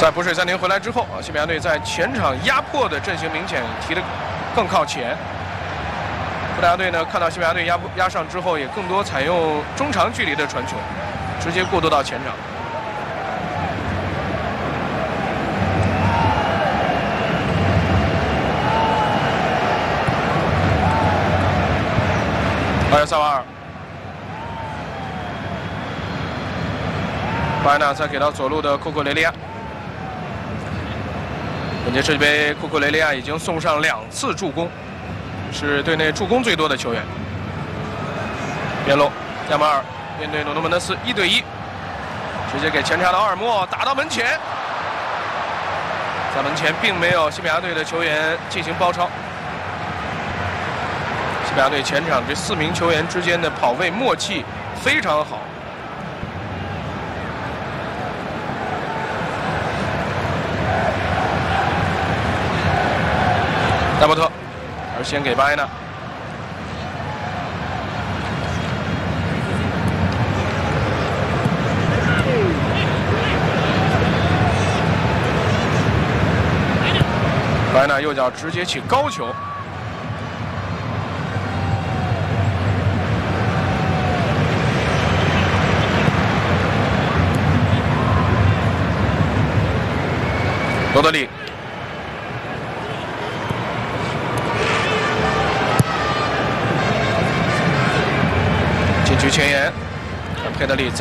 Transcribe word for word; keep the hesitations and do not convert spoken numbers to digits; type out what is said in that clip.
在补水暂停回来之后啊，西班牙队在前场压迫的阵型明显提得更靠前。葡萄牙队呢，看到西班牙队压压上之后，也更多采用中长距离的传球，直接过渡到前场。巴尔萨瓦尔，巴埃纳再给到左路的库库雷利亚。本届世界杯，库库雷利亚已经送上两次助攻，是队内助攻最多的球员。边路，亚马尔面对努诺门德斯一对一，直接给前插的奥尔莫打到门前，在门前并没有西班牙队的球员进行包抄。西班牙队前场这四名球员之间的跑位默契非常好。戴伯特，而先给巴埃纳。巴埃纳右脚直接起高球。罗德里，禁区前沿，佩德里再。